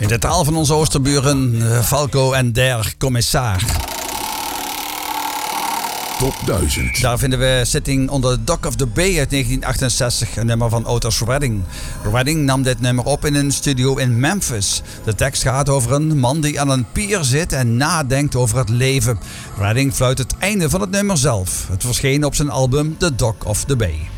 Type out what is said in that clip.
In de taal van onze oosterburen, Falco en der Commissar. Top 1000. Daar vinden we Sitting on the Dock of the Bay uit 1968, een nummer van Otis Redding. Redding nam dit nummer op in een studio in Memphis. De tekst gaat over een man die aan een pier zit en nadenkt over het leven. Redding fluit het einde van het nummer zelf. Het verscheen op zijn album The Dock of the Bay.